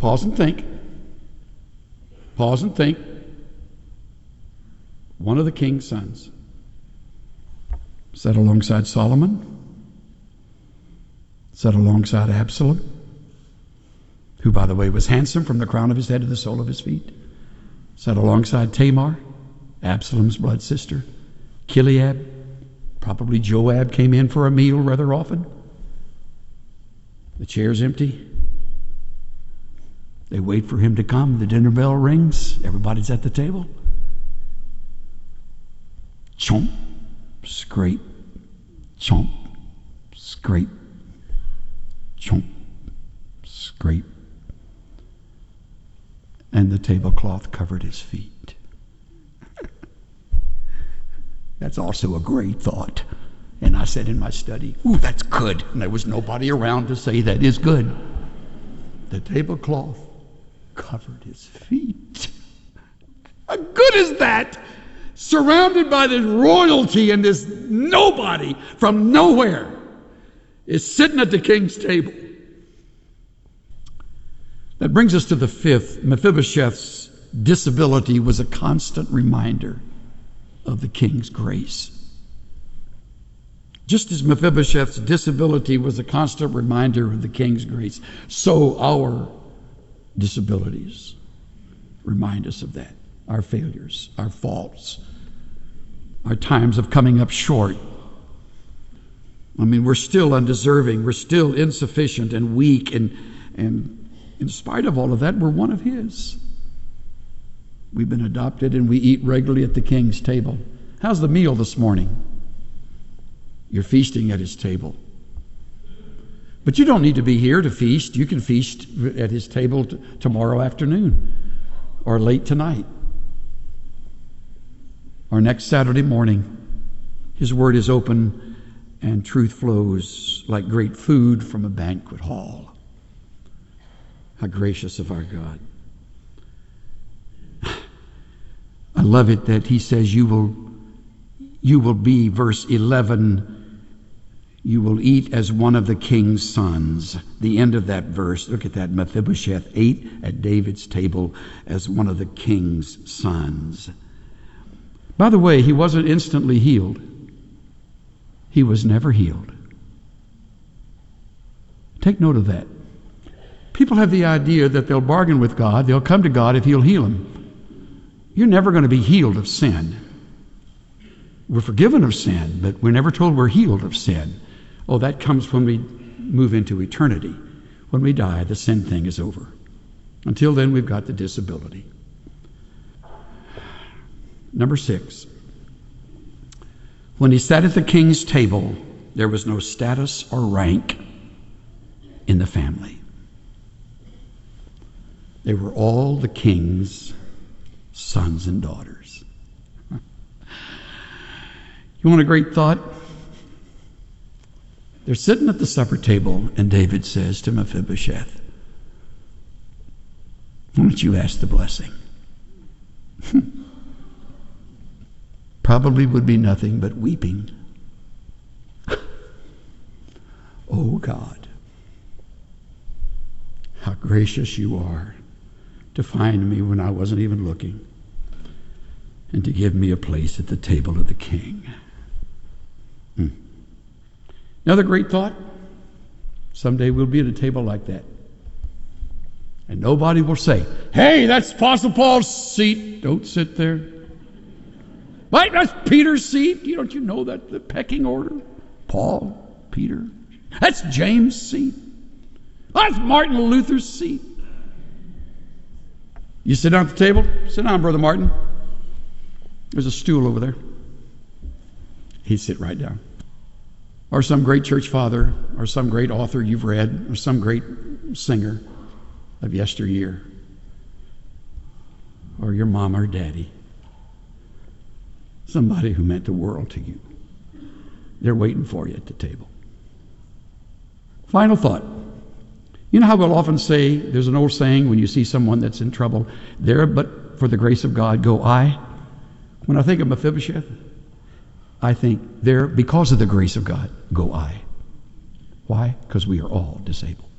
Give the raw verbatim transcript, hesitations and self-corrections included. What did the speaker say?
Pause and think. Pause and think. One of the king's sons sat alongside Solomon, sat alongside Absalom, who, by the way, was handsome from the crown of his head to the sole of his feet, sat alongside Tamar, Absalom's blood sister, Gilead. Probably Joab came in for a meal rather often. The chair's empty. They wait for him to come. The dinner bell rings. Everybody's at the table. Chomp, scrape, chomp, scrape, chomp, scrape. And the tablecloth covered his feet. That's also a great thought. And I said in my study, ooh, that's good. And there was nobody around to say that is good. The tablecloth covered his feet. How good is that? Surrounded by this royalty, and this nobody from nowhere is sitting at the king's table. That brings us to the fifth. Mephibosheth's disability was a constant reminder of the king's grace. Just as Mephibosheth's disability was a constant reminder of the king's grace, so our disabilities remind us of that. Our failures, our faults, our times of coming up short. I mean, we're still undeserving, we're still insufficient and weak, and, and in spite of all of that, we're one of His. We've been adopted and we eat regularly at the king's table. How's the meal this morning? You're feasting at His table. But you don't need to be here to feast. You can feast at His table t- tomorrow afternoon or late tonight or next Saturday morning. His word is open and truth flows like great food from a banquet hall. How gracious of our God. I love it that He says you will, you will be, verse eleven, you will eat as one of the king's sons. The end of that verse, look at that. Mephibosheth ate at David's table as one of the king's sons. By the way, he wasn't instantly healed. He was never healed. Take note of that. People have the idea that they'll bargain with God, they'll come to God if He'll heal them. You're never going to be healed of sin. We're forgiven of sin, but we're never told we're healed of sin. Oh, that comes when we move into eternity. When we die, the sin thing is over. Until then, we've got the disability. Number six. When he sat at the king's table, there was no status or rank in the family. They were all the king's sons and daughters. You want a great thought? They're sitting at the supper table, and David says to Mephibosheth, why don't you ask the blessing? Probably would be nothing but weeping. Oh God, how gracious you are to find me when I wasn't even looking, and to give me a place at the table of the king. Hmm. Another great thought. Someday we'll be at a table like that. And nobody will say, hey, that's Apostle Paul's seat. Don't sit there. Wait, that's Peter's seat. You don't you know that the pecking order? Paul, Peter. That's James' seat. That's Martin Luther's seat. You sit down at the table? Sit down, Brother Martin. There's a stool over there. He'd sit right down. Or some great church father, or some great author you've read, or some great singer of yesteryear, or your mom or daddy, somebody who meant the world to you. They're waiting for you at the table. Final thought. You know how we'll often say, there's an old saying when you see someone that's in trouble, there but for the grace of God go I. When I think of Mephibosheth, I think there because of the grace of God go I. Why? Because we are all disabled.